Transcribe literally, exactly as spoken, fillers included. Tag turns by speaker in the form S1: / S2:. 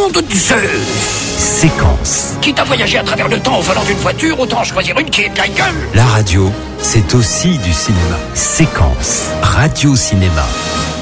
S1: nom de Zeus!
S2: Séquence.
S1: Quitte à voyager à travers le temps au volant d'une voiture, autant choisir une qui est de la gueule!
S2: La radio, c'est aussi du cinéma. Séquence. Radio-cinéma.